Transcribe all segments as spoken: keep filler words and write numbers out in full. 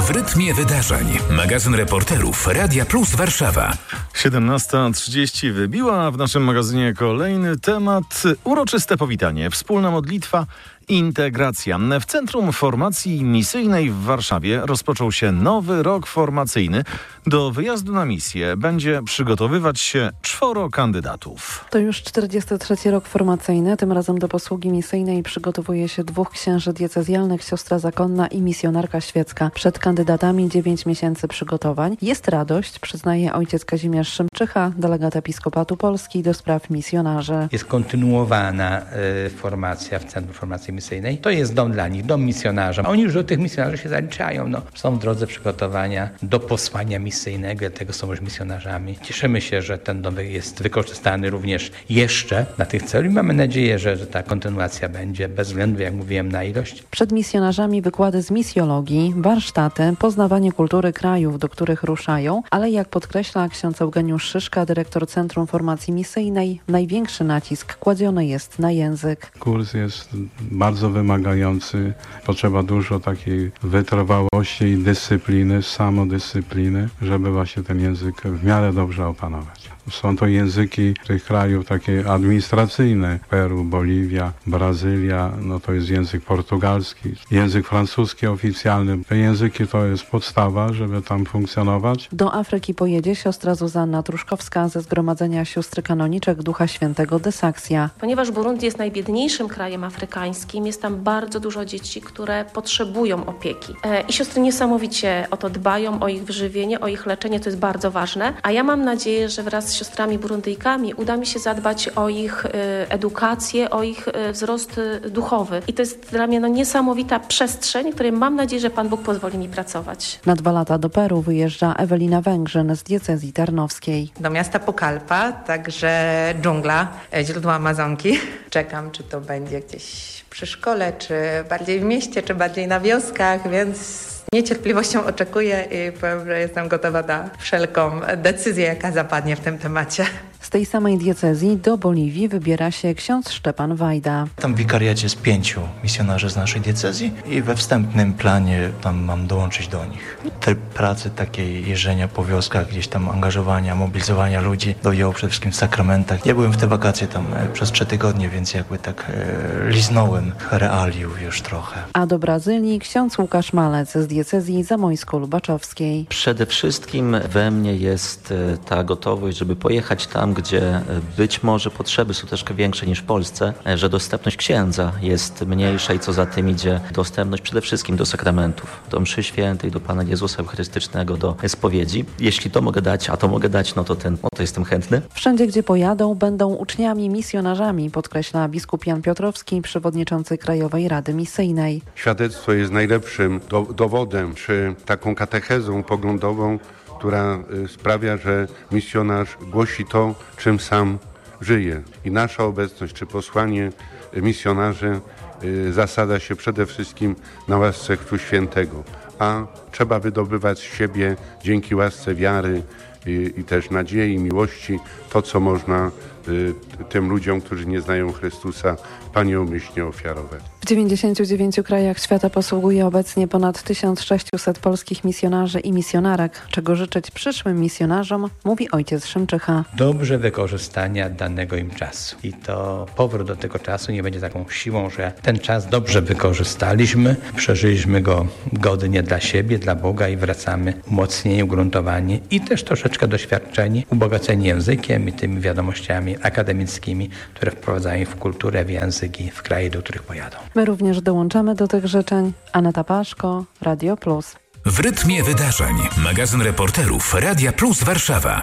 W rytmie wydarzeń. Magazyn reporterów Radia Plus Warszawa. siedemnasta trzydzieści wybiła, w naszym magazynie kolejny temat. Uroczyste powitanie, wspólna modlitwa, integracja. W Centrum Formacji Misyjnej w Warszawie rozpoczął się nowy rok formacyjny. Do wyjazdu na misję będzie przygotowywać się czworo kandydatów. To już czterdziesty trzeci rok formacyjny. Tym razem do posługi misyjnej przygotowuje się dwóch księży diecezjalnych, siostra zakonna i misjonarka świecka. Przed kandydatami dziewięć miesięcy przygotowań. Jest radość, przyznaje ojciec Kazimierz Szymczycha, delegat Episkopatu Polski do spraw misjonarzy. Jest kontynuowana y, formacja w Centrum Formacji Misyjnej. To jest dom dla nich, dom misjonarzy. Oni już do tych misjonarzy się zaliczają. No, są w drodze przygotowania do posłania misyjnego, dlatego są już misjonarzami. Cieszymy się, że ten dom jest wykorzystany również jeszcze na tych celów i mamy nadzieję, że, że ta kontynuacja będzie bez względu, jak mówiłem, na ilość. Przed misjonarzami wykłady z misjologii, warsztaty, poznawanie kultury krajów, do których ruszają, ale jak podkreśla ksiądz Eugeniusz Szyszka, dyrektor Centrum Formacji Misyjnej, największy nacisk kładziony jest na język. Kurs jest bardzo wymagający, potrzeba dużo takiej wytrwałości i dyscypliny, samodyscypliny, żeby właśnie ten język w miarę dobrze opanować. Są to języki tych krajów takie administracyjne. Peru, Boliwia, Brazylia, no to jest język portugalski, język francuski oficjalny. Te języki to jest podstawa, żeby tam funkcjonować. Do Afryki pojedzie siostra Zuzanna Truszkowska ze Zgromadzenia Sióstr Kanoniczek Ducha Świętego de Saksja. Ponieważ Burundi jest najbiedniejszym krajem afrykańskim, jest tam bardzo dużo dzieci, które potrzebują opieki. E, I siostry niesamowicie o to dbają, o ich wyżywienie, o ich leczenie, to jest bardzo ważne. A ja mam nadzieję, że wraz z siostrami Burundyjkami uda mi się zadbać o ich y, edukację, o ich y, wzrost y, duchowy. I to jest dla mnie no, niesamowita przestrzeń, w której mam nadzieję, że Pan Bóg pozwoli mi pracować. Na dwa lata do Peru wyjeżdża Ewelina Węgrzyn z diecezji tarnowskiej. Do miasta Pucallpa, także dżungla, źródło Amazonki. Czekam, czy to będzie gdzieś przy szkole, czy bardziej w mieście, czy bardziej na wioskach, więc niecierpliwością oczekuję i powiem, że jestem gotowa na wszelką decyzję, jaka zapadnie w tym temacie. Z tej samej diecezji do Boliwii wybiera się ksiądz Szczepan Wajda. Tam w wikariacie jest pięciu misjonarzy z naszej diecezji i we wstępnym planie tam mam dołączyć do nich. Te prace takiej jeżdżenia po wioskach, gdzieś tam angażowania, mobilizowania ludzi dojechało przede wszystkim w sakramentach. Ja byłem w te wakacje tam przez trzy tygodnie, więc jakby tak e, liznąłem realiów już trochę. A do Brazylii ksiądz Łukasz Malec z diecezji zamońsko-lubaczowskiej. Przede wszystkim we mnie jest ta gotowość, żeby pojechać tam, gdzie być może potrzeby są troszkę większe niż w Polsce, że dostępność księdza jest mniejsza i co za tym idzie dostępność przede wszystkim do sakramentów, do mszy świętej, do Pana Jezusa Eucharystycznego, do spowiedzi. Jeśli to mogę dać, a to mogę dać, no to ten, no to jestem chętny. Wszędzie, gdzie pojadą, będą uczniami, misjonarzami, podkreśla biskup Jan Piotrowski, przewodniczący Krajowej Rady Misyjnej. Świadectwo jest najlepszym do, dowodem, czy taką katechezą poglądową, która sprawia, że misjonarz głosi to, czym sam żyje. I nasza obecność, czy posłanie misjonarzy zasada się przede wszystkim na łasce Chrztu Świętego. A trzeba wydobywać z siebie dzięki łasce wiary i, i też nadziei, miłości, to co można y, tym ludziom, którzy nie znają Chrystusa, paniomyślnie ofiarować. W dziewięćdziesięciu dziewięciu krajach świata posługuje obecnie ponad tysiąc sześciuset polskich misjonarzy i misjonarek. Czego życzyć przyszłym misjonarzom, mówi ojciec Szymczycha. Dobrze wykorzystania danego im czasu. I to powrót do tego czasu nie będzie taką siłą, że ten czas dobrze wykorzystaliśmy, przeżyliśmy go godnie dla siebie, dla Boga i wracamy umocnieni, ugruntowani i też troszeczkę doświadczeni, ubogaceni językiem i tymi wiadomościami akademickimi, które wprowadzają w kulturę, w języki, w kraje, do których pojadą. My również dołączamy do tych życzeń. Aneta Paszko, Radio Plus. W rytmie wydarzeń. Magazyn reporterów Radia Plus Warszawa.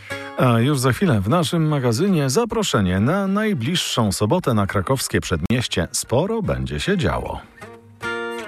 A już za chwilę w naszym magazynie zaproszenie na najbliższą sobotę na krakowskie Przedmieście. Sporo będzie się działo.